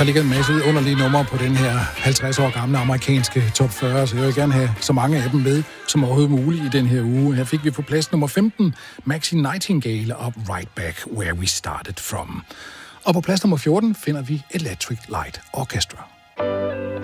ligger en masse underlige numre på den her 50 år gamle amerikanske top 40, så jeg vil gerne have så mange af dem med som overhovedet muligt i den her uge. Her fik vi på plads nummer 15, Maxine Nightingale og Right Back Where We Started From. Og på plads nummer 14 finder vi Electric Light Orchestra.